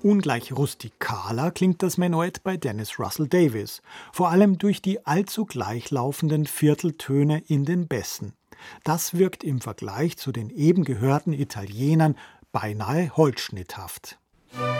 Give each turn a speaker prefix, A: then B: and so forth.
A: Ungleich rustikaler klingt das Menuett bei Dennis Russell Davies, vor allem durch die allzu gleichlaufenden Vierteltöne in den Bässen. Das wirkt im Vergleich zu den eben gehörten Italienern beinahe holzschnitthaft.